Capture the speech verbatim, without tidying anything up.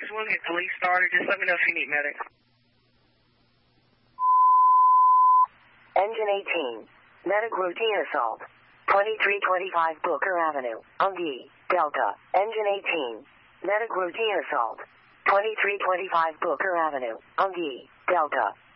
just want to get police started. Just let me know if you need medics. Engine eighteen. Medic routine assault. twenty-three twenty-five Booker Avenue, Ungi, Delta. Engine eighteen. Medic routine assault. twenty-three twenty-five Booker Avenue, Ungi, Delta.